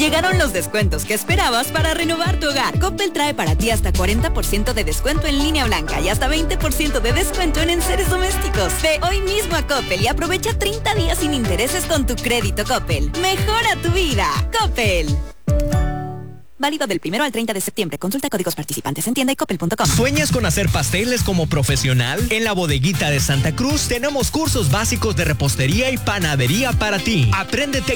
Llegaron los descuentos que esperabas para renovar tu hogar. Coppel trae para ti hasta 40% de descuento en línea blanca y hasta 20% de descuento en enseres domésticos. Ve hoy mismo a Coppel y aprovecha 30 días sin intereses con tu crédito Coppel. Mejora tu vida. Coppel. Válido del 1 al 30 de septiembre. Consulta códigos participantes en tienda y coppel.com. ¿Sueñas con hacer pasteles como profesional? En la Bodeguita de Santa Cruz tenemos cursos básicos de repostería y panadería para ti. Aprende